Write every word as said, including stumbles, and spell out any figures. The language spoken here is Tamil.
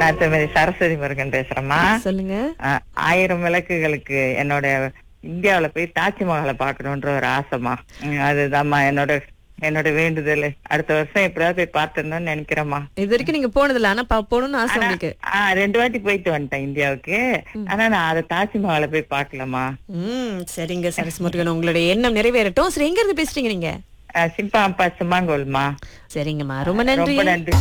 நான் திருமதி சரஸ்வதி முருகன் பேசுறேம்மா. சொல்லுங்க. அஹ், ஆயிரம் விளக்குகளுக்கு என்னோட இந்தியாவுல போய் தாஜ்மஹாலை பார்க்கணுன்ற ஒரு ஆசைமா. உம், அதுதாம்மா என்னோட என்னோட வேண்டுதல். அடுத்த வருஷம் எப்படியாவது போய் பார்த்துடணும்னு நினைக்கிறேம்மா. இது வரைக்கும் நீங்க போனதில்ல, ஆனா பா- போகணும்னு ஆசை ஆனா உங்களுக்கு. ஆஹ் ரெண்டு வாட்டி போயிட்டு வந்துட்டேன் இந்தியாவுக்கு. ஆனா நான் அதை தாஜ்மஹாலை போய் பார்க்கலமா. ம் சரிங்க சரஸ் முருகன், உங்களுடைய எண்ணம் நிறைவேறட்டும். சரி, எங்க இருந்து பேசுறீங்க நீங்க? சிம்பா அப்பா சும்மாங்கோல்மா. சரிங்கம்மா, ரொம்ப நன்றி. ரொம்ப நன்றி.